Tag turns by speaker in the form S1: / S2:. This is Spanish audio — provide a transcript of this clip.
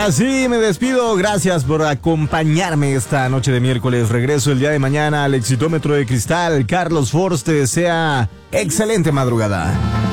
S1: ahora sí me despido. Gracias por acompañarme esta noche de miércoles. Regreso el día de mañana al Exitómetro de Cristal. Carlos Force te desea excelente madrugada.